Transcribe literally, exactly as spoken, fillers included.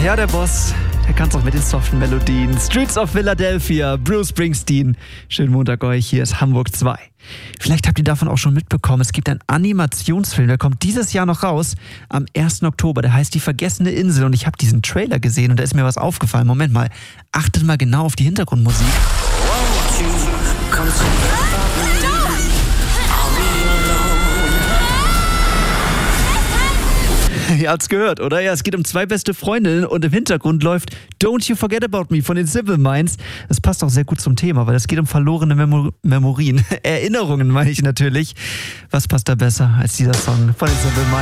Ja, der Boss, der kann's auch mit den soften Melodien. Streets of Philadelphia, Bruce Springsteen. Schönen Montag euch, hier ist Hamburg zwei. Vielleicht habt ihr davon auch schon mitbekommen, es gibt einen Animationsfilm, der kommt dieses Jahr noch raus, am ersten Oktober, der heißt Die vergessene Insel und ich habe diesen Trailer gesehen und da ist mir was aufgefallen. Moment mal, achtet mal genau auf die Hintergrundmusik. Ihr habt's gehört, oder? Ja, es geht um zwei beste Freundinnen und im Hintergrund läuft Don't You Forget About Me von den Simple Minds. Das passt auch sehr gut zum Thema, weil es geht um verlorene Memo- Memorien. Erinnerungen meine ich natürlich. Was passt da besser als dieser Song von den Simple Minds?